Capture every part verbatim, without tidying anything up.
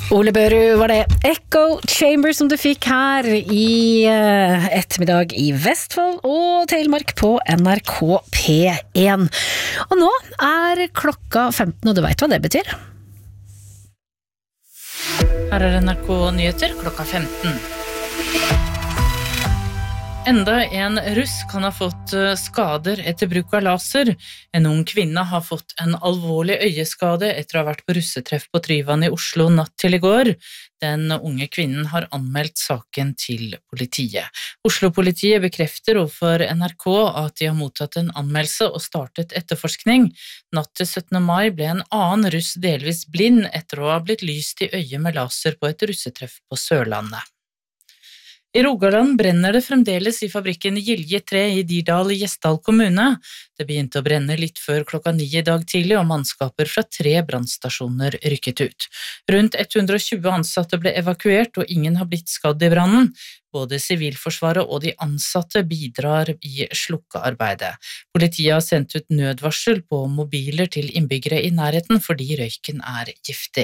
Ole Børu var det Echo Chamber som du fikk her i uh, ettermiddag i Vestfold og Telemark på N R K P én. Og nå er klokka femten, og du vet hva det betyr. Her er N R K Nyheter klokka femten. Enda en russ kan ha fått skader etter bruk av laser. En ung kvinne har fått en alvorlig øyeskade etter å ha vært på russetreff på Tryvann i Oslo natt til i går. Den unge kvinnen har anmeldt saken til politiet. Oslo-politiet bekrefter overfor N R K at de har mottatt en anmeldelse og startet etterforskning. Natt til syttende mai ble en annen russ delvis blind etter å ha blitt lyst i øyet med laser på et russetreff på Sørlandet. I Rogaland brenner det fremdeles i fabrikken Gilje tre i Dirdal i Gjesdal kommune. Det begynte å brenne litt før klokka ni i dag tidlig, og mannskaper fra tre brannstasjoner rykket ut. Rundt hundre og tjue ansatte ble evakuert, og ingen har blitt skadd i brannen. Både Sivilforsvaret og de ansatte bidrar i slukkearbeidet. Politiet har sendt ut nødvarsel på mobiler til innbyggere i nærheten fordi røyken er giftig.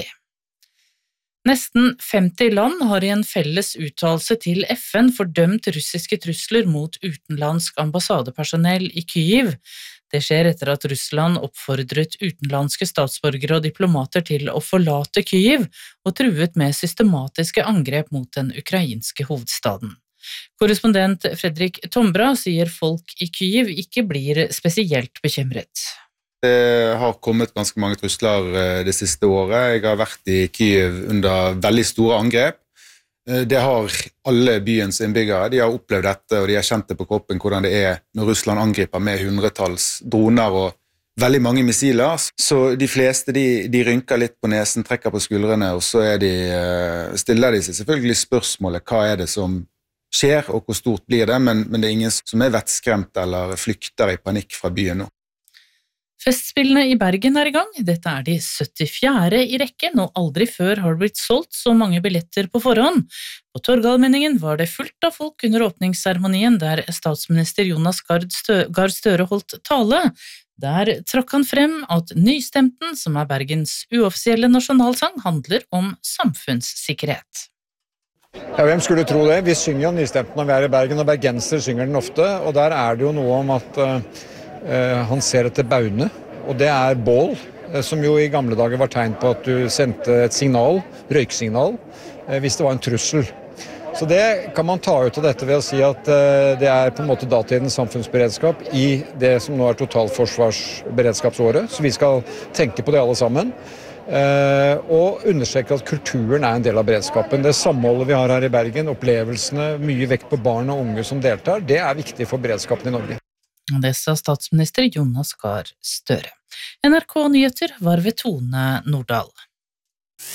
Nesten femti land har i en felles uttalelse til F N fordømt russiske trusler mot utenlandsk ambassadepersonell i Kyiv. Det skjer etter at Russland oppfordret utenlandske statsborgere og diplomater til å forlate Kyiv og truet med systematiske angrep mot den ukrainske hovedstaden. Korrespondent Fredrik Tombra sier folk i Kyiv ikke blir spesielt bekymret. Det har kommet ganske mange trusler det siste året. Jeg har vært i Kyiv under veldig store angrep. Det har alle byens innbyggere. De har opplevd dette, og de har kjent det på kroppen hvordan det er når Russland angriper med hundretalls droner og veldig mange missiler. Så de fleste de, de rynker litt på nesen, trekker på skuldrene, og så er de, stiller de seg selvfølgelig spørsmålet hva er det som skjer, og hvor stort blir det, men, men det er ingen som er vettskremt eller flykter i panikk fra byen nå. Festspillene i Bergen er i gang. Dette er de syttifjerde i rekken, og aldri før har det blitt solgt så mange billetter på forhånd. På Torgallmenningen var det fullt av folk under åpningsseremonien, der statsminister Jonas Gahr Støre holdt tale. Der trakk han frem at Nystemten, som er Bergens uoffisielle nasjonalsang, handler om samfunnssikkerhet. Ja, hvem skulle tro det? Vi synger jo Nystemten når vi er i Bergen, og bergenser synger den ofte, og der er det jo noe om at uh, han ser etter baune, og det er bål, uh, som jo i gamle dager var tegn på at du sendte et signal, røyksignal, uh, hvis det var en trussel. Så det kan man ta ut av dette ved å si at uh, det er på en måte datidens samfunnsberedskap i det som nå er totalforsvarsberedskapsåret, så vi skal tenke på det alle sammen. Uh, og understreke at kulturen er en del av beredskapen. Det samholdet vi har her i Bergen, opplevelsene, mye vekt på barn og unge som deltar, det er viktig for beredskapen i Norge. Det sa statsminister Jonas Gahr Støre. N R K Nyheter var ved Tone Nordahl.